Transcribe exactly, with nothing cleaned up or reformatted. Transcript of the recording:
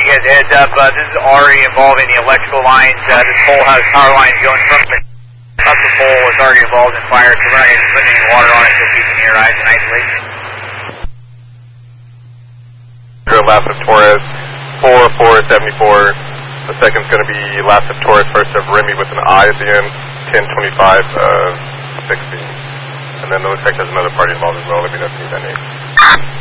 you guys a heads up. Uh, this is already involving the electrical lines. Uh, this pole has power lines going from the up the pole. It's already involved in fire, so we're not going to put any water on it until keeping your eyes in isolation. Last of Torres, four four seventy-four. The second's going to be last of Torres, first of Remy with an I at the end, ten twenty-five, uh, sixty. And then it looks like there's another party involved as well. Let me know if you need that name.